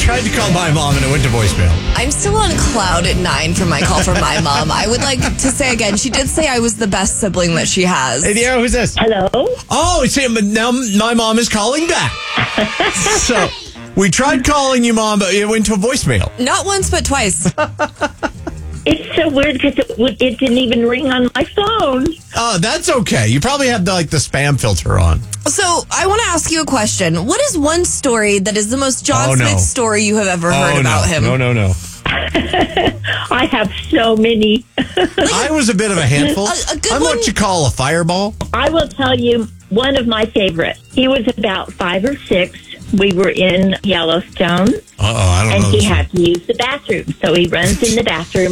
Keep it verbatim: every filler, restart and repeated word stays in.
tried to call my mom and it went to voicemail. I'm still on cloud at nine from my call from my mom. I would like to say again, she did say I was the best sibling that she has. Hey, Deanna, who's this? Hello? Oh, see, but now my mom is calling back. So we tried calling you, Mom, but it went to a voicemail. Not once, but twice. It's so weird because it, would- it didn't even ring on my phone. Oh, that's okay. You probably have the, like the spam filter on. So I want to ask you a question. What is one story that is the most John Oh, no. Smith story you have ever heard oh, about no. him? No, no, no. I have so many. I was a bit of a handful. A- a good I'm one- what you call a fireball. I will tell you one of my favorites. He was about five or six. We were in Yellowstone, Uh-oh, I don't and know. he this one. had to use the bathroom. So he runs in the bathroom,